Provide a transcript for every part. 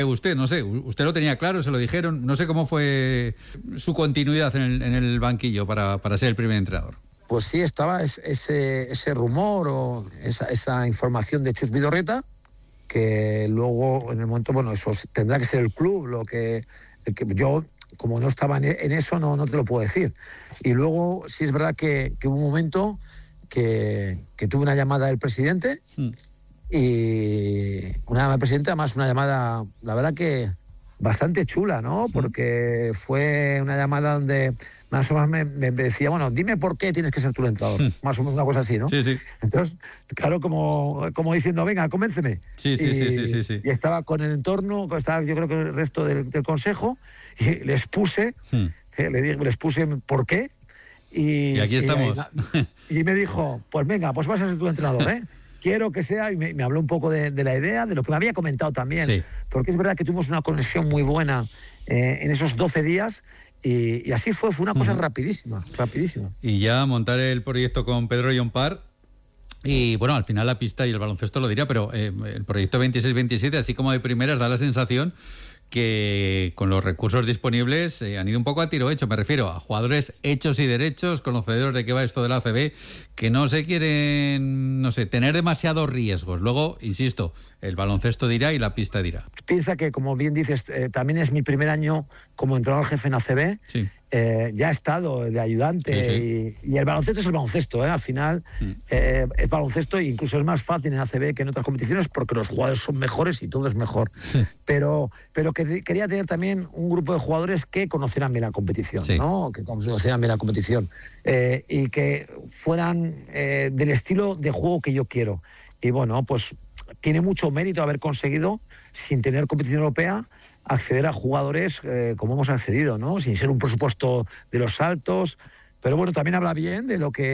Usted, no sé, usted lo tenía claro, se lo dijeron, no sé cómo fue su continuidad en el banquillo para ser el primer entrenador. Pues sí, estaba ese rumor o esa información de Chus Vidorreta, que luego en el momento, bueno, eso tendrá que ser el club, el que yo, como no estaba en eso, no te lo puedo decir. Y luego sí es verdad que hubo un momento que tuve una llamada del presidente, y una llamada del presidente, además una llamada, la verdad que bastante chula, ¿no? Porque fue una llamada donde más o menos me decía, bueno, dime por qué tienes que ser tú el entrenador. Más o menos una cosa así, ¿no? Sí. Entonces, claro, como diciendo, venga, convénceme. Sí. Y estaba con el entorno, estaba yo creo que el resto del consejo, y les puse, les puse por qué. Y aquí estamos. Y me dijo, pues venga, pues vas a ser tu entrenador, ¿eh? Quiero que sea, y me habló un poco de la idea, de lo que me había comentado también, porque es verdad que tuvimos una conexión muy buena en esos 12 días, y así fue una cosa rapidísima. Y ya montar el proyecto con Pedro Llompart, y bueno, al final la pista y el baloncesto lo dirá, pero el proyecto 26-27, así como de primeras, da la sensación que con los recursos disponibles han ido un poco a tiro hecho. Me refiero a jugadores hechos y derechos, conocedores de qué va esto de la ACB, que no se quieren, tener demasiados riesgos. Luego, insisto, el baloncesto dirá y la pista dirá. Piensa que, como bien dices, también es mi primer año como entrenador jefe en ACB. Sí. Ya he estado de ayudante, y el baloncesto es el baloncesto, al final es baloncesto, e incluso es más fácil en ACB que en otras competiciones porque los jugadores son mejores y todo es mejor. Pero que quería tener también un grupo de jugadores que conocieran bien la competición, ¿no? Que conocieran bien la competición, y que fueran del estilo de juego que yo quiero. Y bueno, pues tiene mucho mérito haber conseguido, sin tener competición europea, acceder a jugadores como hemos accedido, ¿no? Sin ser un presupuesto de los altos, pero bueno, también habla bien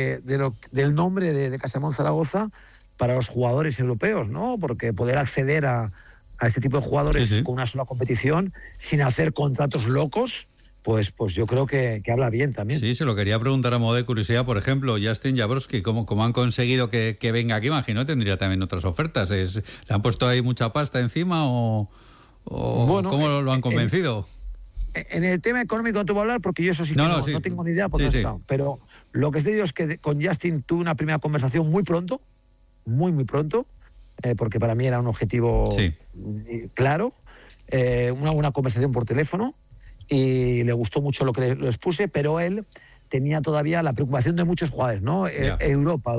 del nombre de Casamón Zaragoza para los jugadores europeos, ¿no? Porque poder acceder a este tipo de jugadores con una sola competición, sin hacer contratos locos, pues yo creo que habla bien también. Sí, se lo quería preguntar a modo de curiosidad, por ejemplo, Justin Jaworski, ¿cómo han conseguido que venga aquí? Imagino tendría también otras ofertas. ¿Le han puesto ahí mucha pasta encima o bueno, cómo lo han convencido? En el tema económico no te voy a hablar porque yo eso sí que no tengo ni idea porque no he estado. Pero lo que te digo es que con Justin tuve una primera conversación muy pronto, muy pronto, porque para mí era un objetivo claro, una conversación por teléfono, y le gustó mucho lo que les puse, pero él tenía todavía la preocupación de muchos jugadores, ¿no? Europa.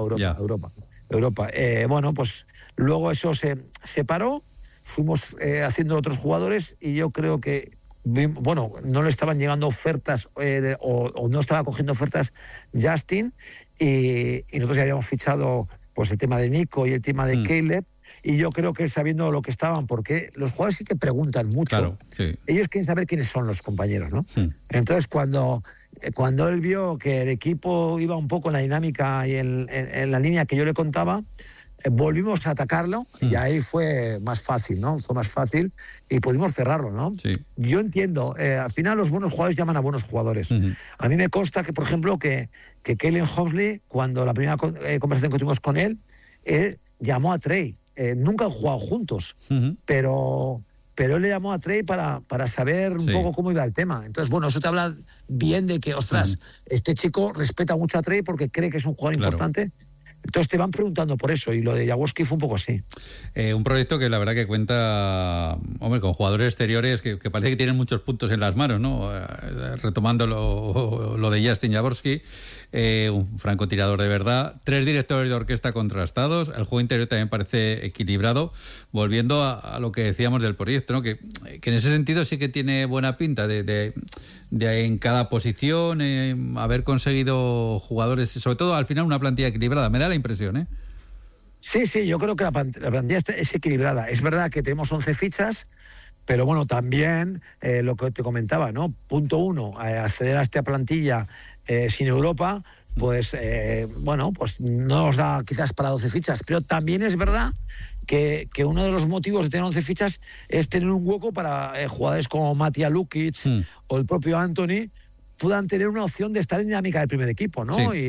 Bueno, pues luego eso se paró, fuimos haciendo otros jugadores, y yo creo que, bueno, no le estaban llegando ofertas o no estaba cogiendo ofertas Justin, y nosotros ya habíamos fichado pues el tema de Nico y el tema de Caleb, y yo creo que sabiendo lo que estaban, porque los jugadores sí que preguntan mucho, claro, ellos quieren saber quiénes son los compañeros, ¿no? Entonces cuando él vio que el equipo iba un poco en la dinámica y en la línea que yo le contaba, volvimos a atacarlo, y ahí fue más fácil, ¿no? Fue más fácil y pudimos cerrarlo, ¿no? Yo entiendo, al final los buenos jugadores llaman a buenos jugadores. A mí me consta que, por ejemplo, que Kellen Housley, cuando la primera conversación que tuvimos con él llamó a Trey. Nunca han jugado juntos, pero él le llamó a Trey para saber un poco cómo iba el tema. Entonces, bueno, eso te habla bien de que, ostras, este chico respeta mucho a Trey porque cree que es un jugador importante. Entonces te van preguntando por eso, y lo de Jaworski fue un poco así. Un proyecto que la verdad que cuenta, con jugadores exteriores que parece que tienen muchos puntos en las manos, ¿no? Retomando lo de Justin Jaworski, un francotirador de verdad, 3 directores de orquesta contrastados, el juego interior también parece equilibrado, volviendo a lo que decíamos del proyecto, ¿no? Que en ese sentido sí que tiene buena pinta de en cada posición haber conseguido jugadores, sobre todo al final una plantilla equilibrada, me da la impresión, ¿eh? Sí, yo creo que la plantilla es equilibrada. Es verdad que tenemos 11 fichas, pero bueno, también lo que te comentaba, ¿no? Punto 1, acceder a esta plantilla sin Europa, pues bueno, pues no nos da quizás para 12 fichas, pero también es verdad que uno de los motivos de tener 11 fichas es tener un hueco para jugadores como Matija Lukic o el propio Anthony puedan tener una opción de estar en dinámica del primer equipo, ¿no?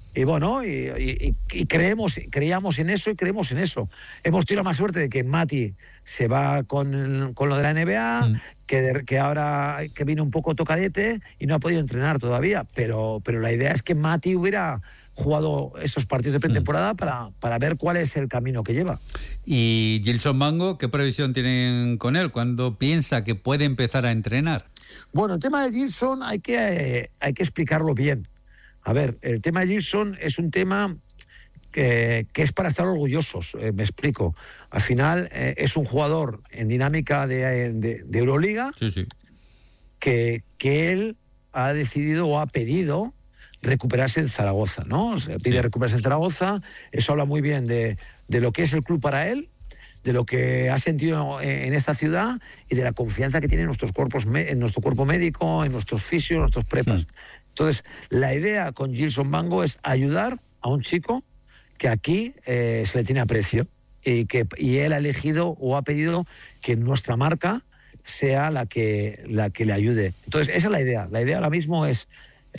Y bueno, creíamos en eso y creemos en eso. Hemos tenido la más suerte de que Mati se va con lo de la NBA, que ahora que vino un poco tocadete y no ha podido entrenar todavía, pero la idea es que Mati hubiera jugado estos partidos de pretemporada para ver cuál es el camino que lleva. ¿Y Gilson Bango, qué previsión tienen con él? ¿Cuándo piensa que puede empezar a entrenar? Bueno, el tema de Gilson hay que explicarlo bien. A ver, el tema de Gilson es un tema que es para estar orgullosos, me explico. Al final es un jugador en dinámica de Euroliga, sí. que él ha decidido o ha pedido recuperarse en Zaragoza, ¿no? Se pide recuperarse en Zaragoza, eso habla muy bien de lo que es el club para él, de lo que ha sentido en esta ciudad y de la confianza que tiene en nuestros cuerpos, en nuestro cuerpo médico, en nuestros fisios, en nuestros prepas. Entonces, la idea con Gilson Bango es ayudar a un chico que aquí se le tiene aprecio y él ha elegido o ha pedido que nuestra marca sea la que le ayude. Entonces, esa es la idea. La idea ahora mismo es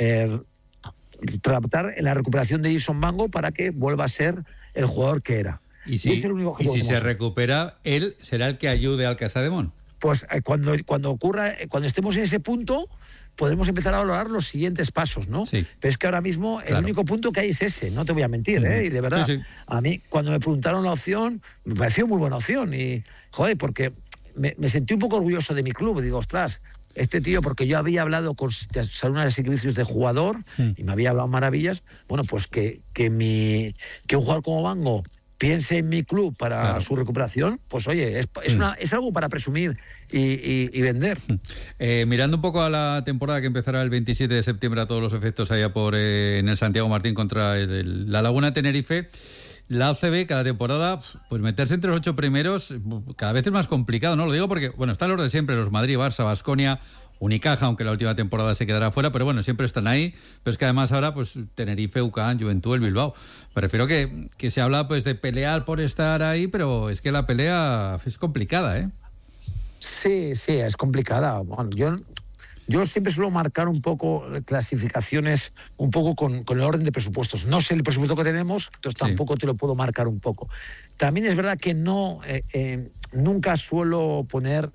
tratar en la recuperación de Gilson Bango para que vuelva a ser el jugador que era. Y si se recupera, él será el que ayude al Casademont. Pues cuando estemos en ese punto, podremos empezar a valorar los siguientes pasos, ¿no? Sí. Pero es que ahora mismo el único punto que hay es ese, no te voy a mentir, y de verdad, a mí cuando me preguntaron la opción, me pareció muy buena opción y, joder, porque me sentí un poco orgulloso de mi club, digo, ostras, este tío, porque yo había hablado con una de servicios de jugador y me había hablado maravillas, bueno, pues que un jugador como Bango piense en mi club para su recuperación, pues oye, es algo para presumir y vender. Mirando un poco a la temporada que empezará el 27 de septiembre a todos los efectos allá en el Santiago Martín contra la Laguna Tenerife, la ACB cada temporada, pues meterse entre los 8 primeros cada vez es más complicado, ¿no? Lo digo porque, bueno, están los de siempre, los Madrid, Barça, Baskonia, Unicaja, aunque la última temporada se quedará fuera, pero bueno, siempre están ahí. Pero es que además ahora, pues Tenerife, UCAM, Juventud, el Bilbao. Prefiero que se habla pues de pelear por estar ahí, pero es que la pelea es complicada, ¿eh? Sí, es complicada. Bueno, yo siempre suelo marcar un poco clasificaciones, un poco con el orden de presupuestos. No sé el presupuesto que tenemos, entonces tampoco te lo puedo marcar un poco. También es verdad que nunca suelo poner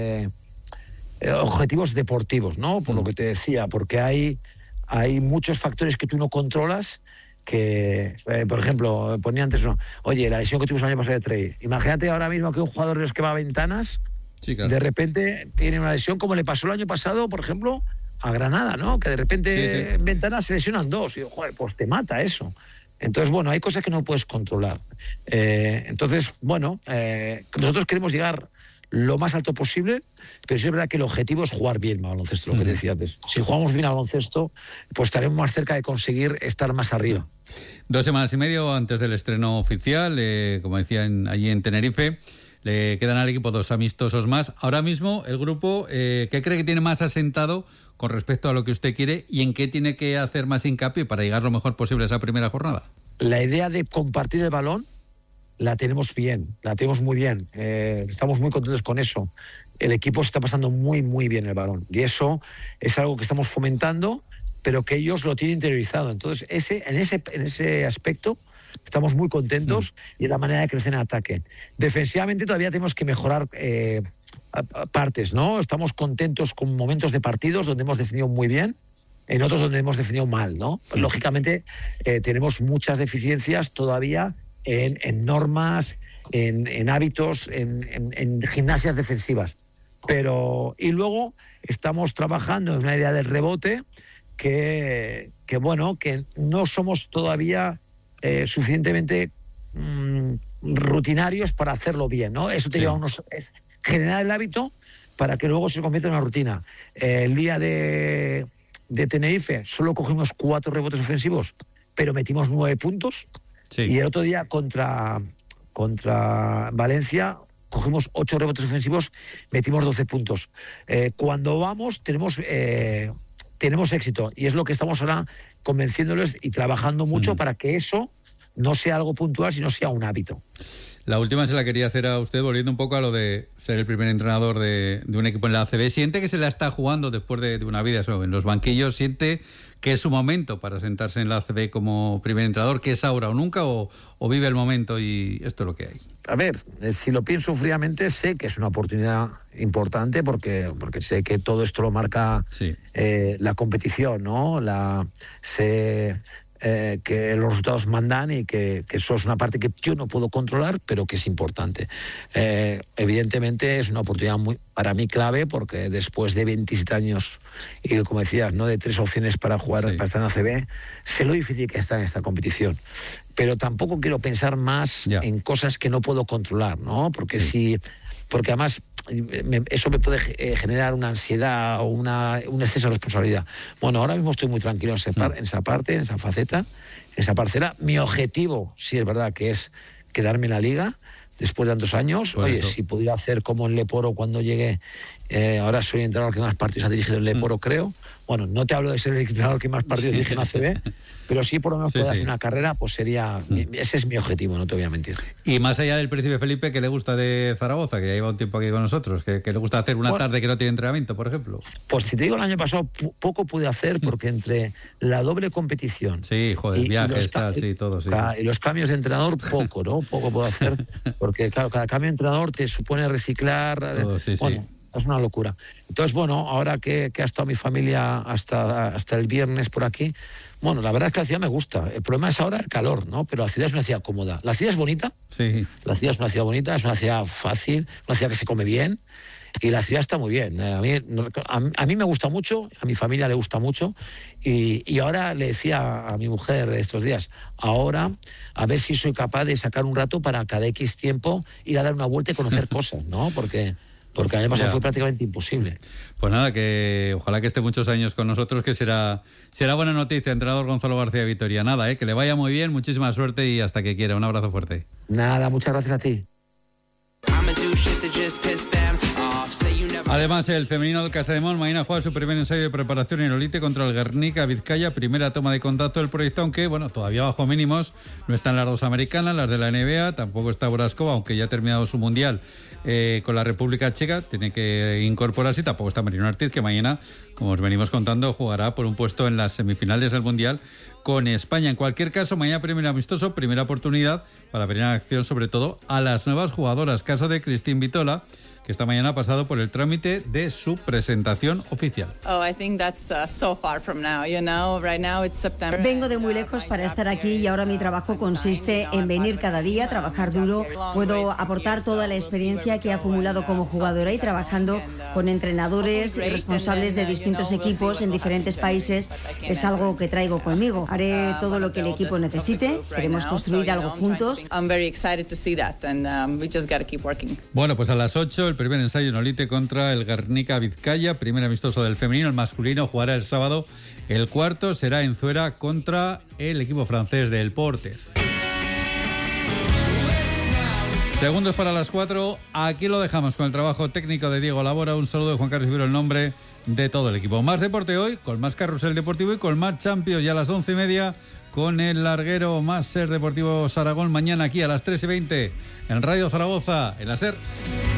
objetivos deportivos, ¿no? Por lo que te decía, porque hay muchos factores que tú no controlas, que, por ejemplo, ponía antes, oye, la lesión que tuvimos el año pasado de Trey. Imagínate ahora mismo que un jugador de los que va a Ventanas, de repente tiene una lesión, como le pasó el año pasado, por ejemplo, a Granada, ¿no? Que de repente en Ventanas se lesionan 2. Y, joder, pues te mata eso. Entonces, bueno, hay cosas que no puedes controlar. Entonces, bueno, nosotros queremos llegar lo más alto posible, pero sí es verdad que el objetivo es jugar bien al baloncesto, lo que decía antes. Si jugamos bien al baloncesto, pues estaremos más cerca de conseguir estar más arriba. 2 semanas y medio antes del estreno oficial, como decían allí en Tenerife, le quedan al equipo 2 amistosos más. Ahora mismo, el grupo, ¿qué cree que tiene más asentado con respecto a lo que usted quiere y en qué tiene que hacer más hincapié para llegar lo mejor posible a esa primera jornada? La idea de compartir el balón la tenemos bien, la tenemos muy bien. Estamos muy contentos con eso. El equipo se está pasando muy, muy bien el balón. Y eso es algo que estamos fomentando, pero que ellos lo tienen interiorizado. Entonces, en ese aspecto estamos muy contentos y es la manera de crecer en ataque. Defensivamente todavía tenemos que mejorar partes, ¿no? Estamos contentos con momentos de partidos donde hemos defendido muy bien, en otros donde hemos defendido mal, ¿no? Lógicamente tenemos muchas deficiencias todavía en normas, en hábitos, en gimnasias defensivas. Y luego estamos trabajando en una idea del rebote que no somos todavía suficientemente rutinarios para hacerlo bien, ¿no? Eso te lleva es generar el hábito para que luego se convierta en una rutina. El día de Tenerife solo cogimos 4 rebotes ofensivos, pero metimos 9 puntos. Y el otro día contra Valencia cogimos 8 rebotes ofensivos, metimos 12 puntos. Cuando vamos tenemos éxito y es lo que estamos ahora convenciéndoles y trabajando mucho para que eso no sea algo puntual, sino sea un hábito. La última se la quería hacer a usted, volviendo un poco a lo de ser el primer entrenador de un equipo en la ACB. ¿Siente que se la está jugando después de una vida eso, en los banquillos? ¿Siente que es su momento para sentarse en la ACB como primer entrenador, que es ahora o nunca, o vive el momento y esto es lo que hay? A ver, si lo pienso fríamente, sé que es una oportunidad importante porque sé que todo esto lo marca la competición, ¿no? Que los resultados mandan y que eso es una parte que yo no puedo controlar, pero que es importante. Evidentemente es una oportunidad para mí clave, porque después de 27 años y, como decías, ¿no?, de 3 opciones para jugar, para estar en ACB, sé lo difícil que está en esta competición. Pero tampoco quiero pensar más en cosas que no puedo controlar, ¿no? Porque además eso me puede generar una ansiedad o un exceso de responsabilidad. Bueno, ahora mismo estoy muy tranquilo en esa parte, en esa faceta, en esa parcela. Mi objetivo, sí es verdad, que es quedarme en la liga después de tantos años. Si pudiera hacer como en Leporo cuando llegué, ahora soy el entrenador que más partidos ha dirigido en Leporo, creo. Bueno, no te hablo de ser el entrenador que más partidos dirige en ACB, pero sí por lo menos poder hacer una carrera, pues sería... Ese es mi objetivo, no te voy a mentir. Y más allá del Príncipe Felipe, ¿qué le gusta de Zaragoza, que ya lleva un tiempo aquí con nosotros? ¿Que le gusta hacer una tarde que no tiene entrenamiento, por ejemplo? Pues si te digo, el año pasado poco pude hacer, porque entre la doble competición... viajes, y los cambios de entrenador, poco, ¿no? Poco puedo hacer, porque claro, cada cambio de entrenador te supone reciclar... Es una locura. Entonces, bueno, ahora que ha estado mi familia hasta el viernes por aquí, bueno, la verdad es que la ciudad me gusta. El problema es ahora el calor, ¿no? Pero la ciudad es una ciudad cómoda. La ciudad es bonita. Sí. La ciudad es una ciudad bonita, es una ciudad fácil, una ciudad que se come bien. Y la ciudad está muy bien. A mí me gusta mucho, a mi familia le gusta mucho. Y ahora le decía a mi mujer estos días, ahora a ver si soy capaz de sacar un rato para cada X tiempo ir a dar una vuelta y conocer cosas, ¿no? Porque el año pasado fue prácticamente imposible. Pues nada, que ojalá que esté muchos años con nosotros, que será buena noticia, entrenador Gonzalo García Vitoria. Nada, que le vaya muy bien, muchísima suerte y hasta que quiera. Un abrazo fuerte. Nada, muchas gracias a ti. Además, el femenino del Casademón mañana juega su primer ensayo de preparación en Olite contra el Guernica Vizcaya, primera toma de contacto del proyecto, aunque todavía bajo mínimos. No están las dos americanas, las de la NBA, tampoco está Boraskova, aunque ya ha terminado su mundial con la República Checa, tiene que incorporarse, y tampoco está Marino Ortiz, que mañana, como os venimos contando, jugará por un puesto en las semifinales del mundial con España. En cualquier caso, mañana primer amistoso, primera oportunidad para ver en acción sobre todo a las nuevas jugadoras, caso de Cristín Vitola, que esta mañana ha pasado por el trámite de su presentación oficial. Vengo de muy lejos para estar aquí y ahora mi trabajo consiste en venir cada día, trabajar duro. Puedo aportar toda la experiencia que he acumulado como jugadora y trabajando con entrenadores y responsables de distintos equipos en diferentes países. Es algo que traigo conmigo. Haré todo lo que el equipo necesite. Queremos construir algo juntos. Bueno, pues a las 8 el primer ensayo en Olite contra el Guernica Vizcaya, primer amistoso del femenino. El masculino jugará el sábado. El cuarto será en Zuera contra el equipo francés del Portez. Segundos para las 4. Aquí lo dejamos con el trabajo técnico de Diego Labora. Un saludo de Juan Carlos Ibero, el nombre de todo el equipo. Más deporte hoy, con más carrusel deportivo y con más Champions. Ya a las 11:30 con el larguero Máster Deportivo Saragón. Mañana aquí a las 3:20 en Radio Zaragoza, en la SER.